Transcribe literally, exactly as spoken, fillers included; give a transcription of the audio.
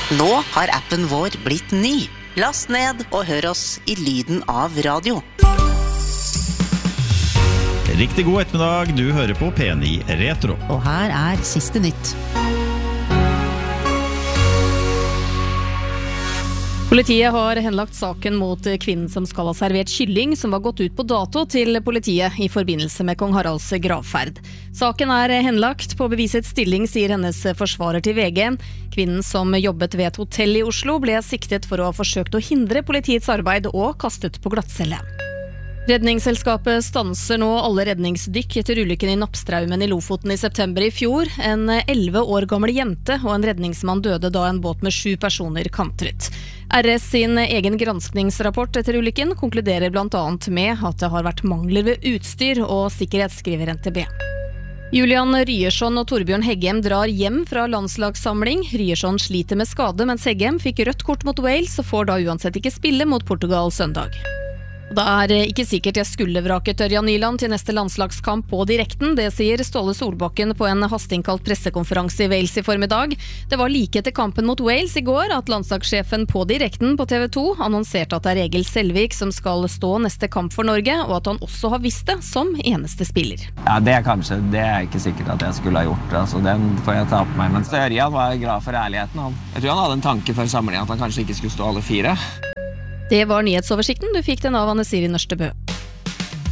Nå har appen vår blitt ny. Last ned og hør oss i lyden av radio. Riktig god ettermiddag, du hører på P ni Retro. Og her er siste nytt. Politiet har henlagt saken mot kvinnen som skal ha servert kylling som var gått ut på dato til politiet i forbindelse med kong Haralds gravferd. Saken er henlagt på bevisets stilling, sier hennes forsvarer til V G. Kvinnen som jobbet ved et hotell i Oslo ble siktet for å ha forsøkt å hindre politiets arbeid og kastet på glattcelle. Redningsselskapet stanser nå alle redningsdykk etter ulykken i Nappstraumen i Lofoten i september i fjor. En elleve år gammel jente og en redningsmann døde da en båt med sju personer kantret. R S sin egen granskningsrapport etter ulykken konkluderer blant annet med at det har vært mangler ved utstyr og sikkerhet, skriver N T B. Julian Ryerson og Torbjørn Heggem drar hjem fra landslagssamling. Ryerson sliter med skade, mens Heggem fikk rødt kort mot Wales og får da uansett ikke spille mot Portugal søndag. Det er ikke sikkert jeg skulle vraket Ørjan Nyland til neste landslagskamp på direkten. Det sier Ståle Solbakken på en hastinnkalt pressekonferanse i Wales i formiddag. Det var like etter kampen mot Wales i går at landslagssjefen på direkten på T V to annonserte at det er Egil Selvik som skal stå neste kamp for Norge, og at han også har visst det som eneste spiller. Ja, det er kanskje, det er ikke sikkert at jeg skulle ha gjort det, altså den får jeg ta på meg. Men Ørjan var glad for ærligheten. Han. Jeg tror han hadde en tanke før samlingen at han kanskje ikke skulle stå alle fire. Det var nyhetsoversikten. Du fikk den av Anne Siri Nørstebø.